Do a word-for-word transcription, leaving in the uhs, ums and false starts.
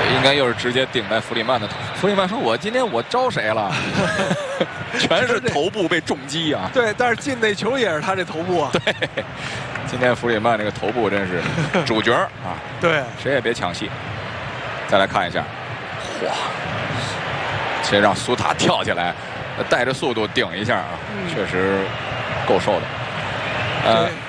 应该又是直接顶在弗里曼的头。弗里曼说：“我今天我招谁了？全是头部被重击啊！” 对，但是进那球也是他这头部啊。 对，今天弗里曼这个头部真是主角啊！ 对， 谁也别抢戏。再来看一下，哇！先让苏塔跳起来，带着速度顶一下啊， 嗯、 确实够受的。呃。